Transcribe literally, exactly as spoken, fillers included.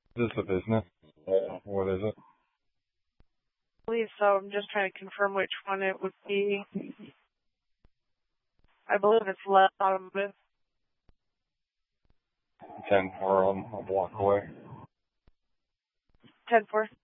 Is this a business? Uh, what is it? I believe so. I'm just trying to confirm which one it would be. I believe it's left automotive. ten four, I'm a block away. ten four.